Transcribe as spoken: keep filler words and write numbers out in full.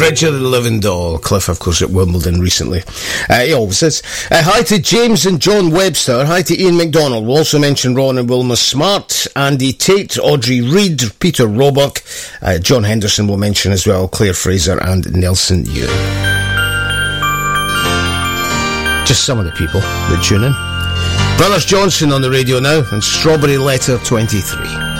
Bridge of the Living Doll. Cliff, of course, at Wimbledon recently. Uh, he always says, uh, hi to James and John Webster. Hi to Ian McDonald. We'll also mention Ron and Wilma Smart, Andy Tate, Audrey Reid, Peter Roebuck. Uh, John Henderson will mention as well, Claire Fraser and Nelson Yu. Just some of the people that tune in. Brothers Johnson on the radio now, and Strawberry Letter twenty-three.